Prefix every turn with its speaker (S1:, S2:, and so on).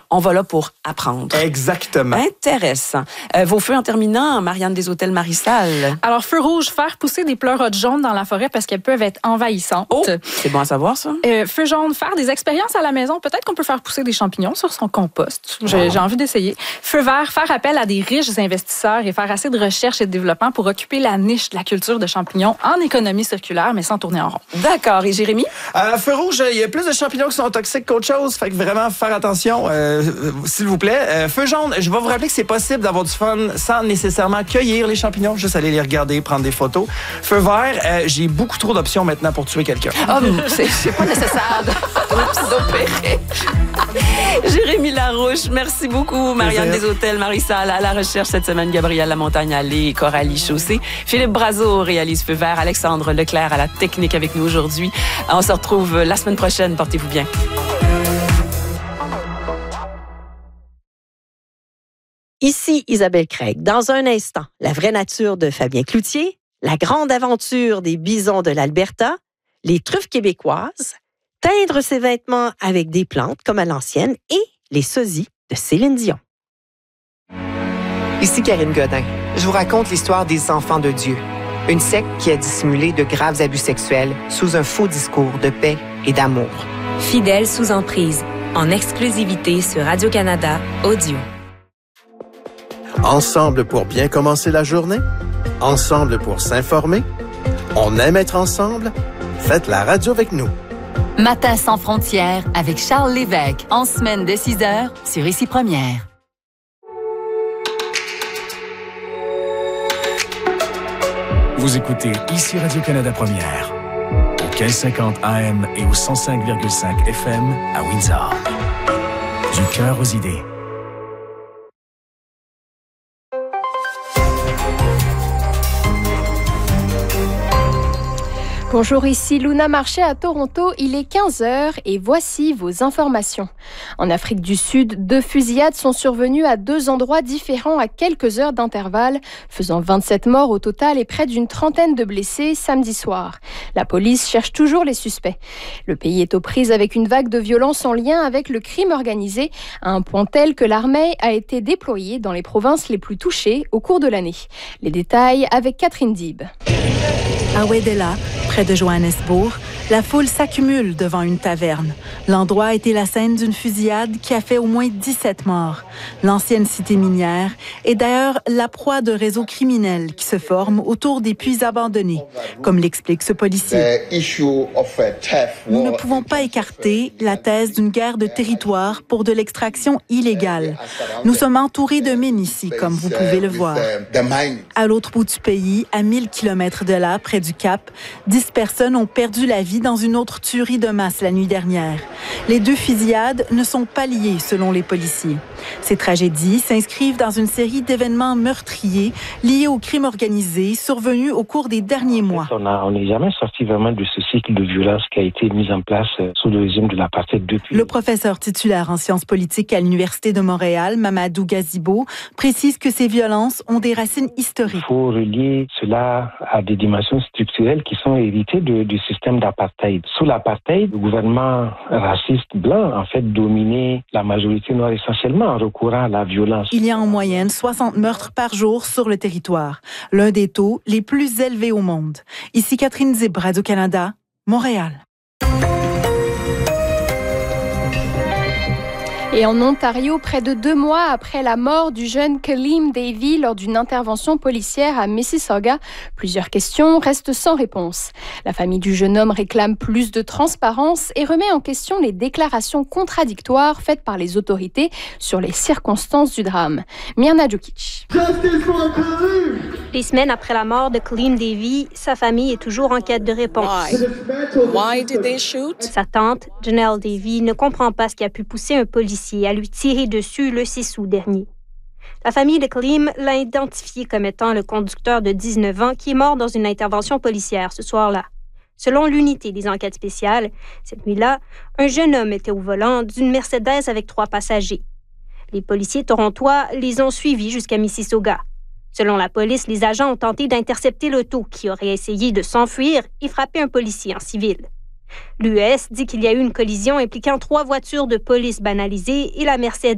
S1: on va là pour apprendre.
S2: Exactement.
S1: Intéressant. Vos feux en terminant, Marianne des Hôtels Marie-Salle.
S3: Alors, feu rouge, faire pousser des pleurotes jaunes dans la forêt parce qu'elles peuvent être envahissantes.
S1: Oh, c'est bon à savoir, ça.
S3: Feu jaune, faire des expériences à la maison. Peut-être qu'on peut faire pousser des champignons sur son compost. J'ai envie d'essayer. Feu vert, faire appel à des riches investisseurs et faire assez de recherche et de développement pour occuper la niche de la culture de champignons en économie circulaire, mais sans tourner en rond.
S1: D'accord. Et Jérémy?
S2: Feu rouge, il y a plus de champignons qui sont toxiques qu'autre chose. Fait que vraiment, faire attention, s'il vous plaît. Feu jaune, je vais vous rappeler que c'est possible d'avoir du fun sans nécessairement cueillir les champignons, juste aller les regarder, prendre des photos. Feu vert, j'ai beaucoup trop d'options maintenant pour tuer quelqu'un.
S1: C'est pas nécessaire d'opérer. Jérémy Larouche, merci beaucoup. Marianne des Hôtels Marie-Salle à la recherche cette semaine, Gabrielle Lamontagne-Allé et Coralie Chaussé. Philippe Brazeau réalise Feu vert. Alexandre Leclerc à la technique avec nous aujourd'hui. On se retrouve la semaine prochaine. Portez-vous bien.
S4: Ici Isabelle Craig. Dans un instant, la vraie nature de Fabien Cloutier, la grande aventure des bisons de l'Alberta, les truffes québécoises, teindre ses vêtements avec des plantes comme à l'ancienne et les sosies de Céline Dion.
S5: Ici Karine Godin. Je vous raconte l'histoire des Enfants de Dieu, une secte qui a dissimulé de graves abus sexuels sous un faux discours de paix et d'amour.
S6: Fidèles sous emprise, en exclusivité sur Radio-Canada Audio.
S7: Ensemble pour bien commencer la journée? Ensemble pour s'informer? On aime être ensemble? Faites la radio avec nous.
S8: Matin sans frontières avec Charles Lévesque, en semaine dès 6h sur Ici Première.
S9: Vous écoutez Ici Radio-Canada Première, au 1550 AM et au 105,5 FM à Windsor. Du cœur aux idées.
S10: Bonjour, ici Luna Marché à Toronto, il est 15h et voici vos informations. En Afrique du Sud, 2 fusillades sont survenues à 2 endroits différents à quelques heures d'intervalle, faisant 27 morts au total et près d'une trentaine de blessés samedi soir. La police cherche toujours les suspects. Le pays est aux prises avec une vague de violence en lien avec le crime organisé, à un point tel que l'armée a été déployée dans les provinces les plus touchées au cours de l'année. Les détails avec Catherine Dib.
S11: À Wedella, près de Johannesburg, la foule s'accumule devant une taverne. L'endroit a été la scène d'une fusillade qui a fait au moins 17 morts. L'ancienne cité minière est d'ailleurs la proie de réseaux criminels qui se forment autour des puits abandonnés, comme l'explique ce policier. Nous ne pouvons pas écarter la thèse d'une guerre de territoire pour de l'extraction illégale. Nous sommes entourés de mines ici, comme vous pouvez le voir. À l'autre bout du pays, à 1000 km de là, près du Cap, 10 personnes ont perdu la vie dans une autre tuerie de masse la nuit dernière. Les 2 fusillades ne sont pas liées, selon les policiers. Ces tragédies s'inscrivent dans une série d'événements meurtriers liés au crime organisé survenus au cours des derniers mois.
S12: On n'est jamais sorti vraiment de ce cycle de violence qui a été mis en place sous le régime de l'apartheid depuis.
S11: Le professeur titulaire en sciences politiques à l'Université de Montréal, Mamadou Gazibo, précise que ces violences ont des racines historiques.
S12: Il faut relier cela à des dimensions structurelles qui sont héritées du système d'apartheid. Sous l'apartheid, le gouvernement raciste blanc, en fait, dominait la majorité noire essentiellement en recourant à la violence.
S11: Il y a en moyenne 60 meurtres par jour sur le territoire, l'un des taux les plus élevés au monde. Ici Catherine Dib, Radio-Canada, Montréal.
S10: Et en Ontario, près de 2 mois après la mort du jeune Kaleem Davey lors d'une intervention policière à Mississauga, plusieurs questions restent sans réponse. La famille du jeune homme réclame plus de transparence et remet en question les déclarations contradictoires faites par les autorités sur les circonstances du drame. Mirna Djukic.
S13: Des semaines après la mort de Kaleem Davey, sa famille est toujours en quête de réponse.
S14: Why did they shoot?
S13: Sa tante, Janelle Davey, ne comprend pas ce qui a pu pousser un policier à lui tirer dessus le 6 août dernier. La famille de Kaleem l'a identifié comme étant le conducteur de 19 ans qui est mort dans une intervention policière ce soir-là. Selon l'unité des enquêtes spéciales, cette nuit-là, un jeune homme était au volant d'une Mercedes avec 3 passagers. Les policiers torontois les ont suivis jusqu'à Mississauga. Selon la police, les agents ont tenté d'intercepter l'auto qui aurait essayé de s'enfuir et frapper un policier en civil. L'US dit qu'il y a eu une collision impliquant 3 voitures de police banalisées et la Mercedes